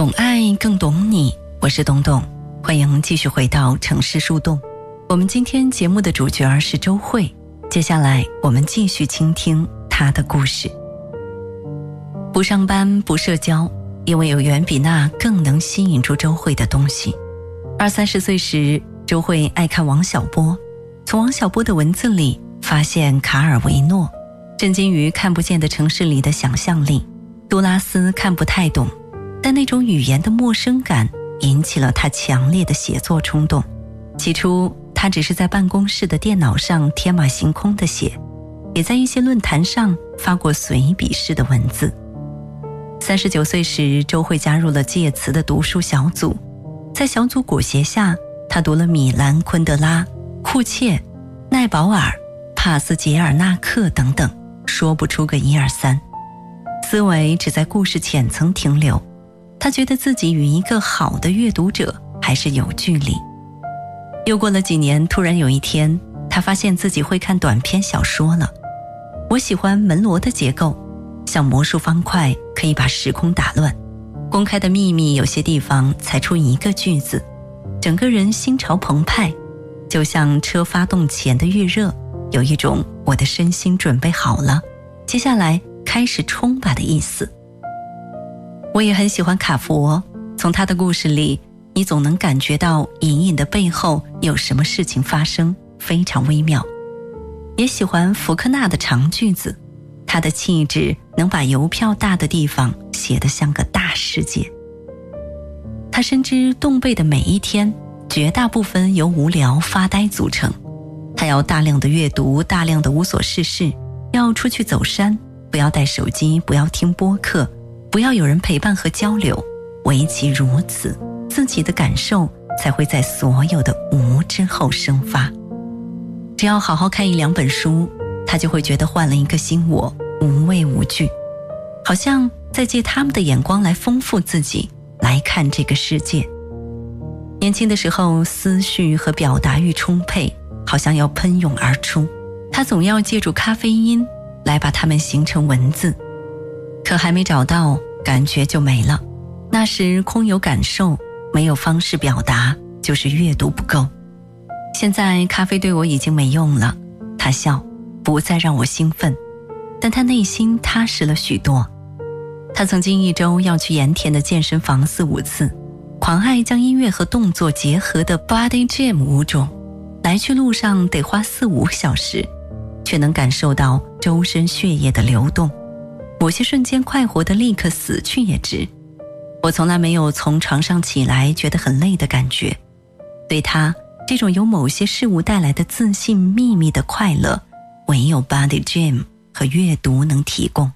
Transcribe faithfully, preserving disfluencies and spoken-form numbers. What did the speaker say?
懂爱更懂你，我是董董，欢迎继续回到城市树洞。我们今天节目的主角是周慧，接下来我们继续倾听她的故事。不上班不社交，因为有远比那更能吸引住周慧的东西。二三十岁时，周慧爱看王小波，从王小波的文字里发现卡尔维诺，震惊于看不见的城市里的想象力。杜拉斯看不太懂，但那种语言的陌生感引起了他强烈的写作冲动。起初他只是在办公室的电脑上天马行空地写，也在一些论坛上发过随笔式的文字。三十九岁时，周慧加入了介词的读书小组，在小组裹挟下，他读了米兰昆德拉、库切、奈保尔、帕斯捷尔纳克等等，说不出个一二三。思维只在故事浅层停留，他觉得自己与一个好的阅读者还是有距离。又过了几年，突然有一天，他发现自己会看短篇小说了。我喜欢门罗的结构，像魔术方块可以把时空打乱，公开的秘密有些地方才出一个句子，整个人心潮澎湃，就像车发动前的预热，有一种我的身心准备好了，接下来开始冲吧的意思。我也很喜欢卡佛，从他的故事里，你总能感觉到隐隐的背后有什么事情发生，非常微妙。也喜欢福克纳的长句子，他的气质能把邮票大的地方写得像个大世界。他深知动辈的每一天绝大部分由无聊发呆组成，他要大量的阅读，大量的无所事事，要出去走山，不要带手机，不要听播客，不要有人陪伴和交流，唯其如此，自己的感受才会在所有的无之后生发。只要好好看一两本书，他就会觉得换了一个新我，无畏无惧，好像在借他们的眼光来丰富自己，来看这个世界。年轻的时候，思绪和表达欲充沛，好像要喷涌而出，他总要借助咖啡因来把它们形成文字，可还没找到，感觉就没了。那时空有感受，没有方式表达，就是阅读不够。现在咖啡对我已经没用了，他笑，不再让我兴奋，但他内心踏实了许多。他曾经一周要去盐田的健身房四五次，狂爱将音乐和动作结合的 Body Gym 舞种，来去路上得花四五小时，却能感受到周身血液的流动，某些瞬间快活的立刻死去也值。我从来没有从床上起来觉得很累的感觉，对他这种由某些事物带来的自信秘密的快乐，唯有 Body Gym 和阅读能提供。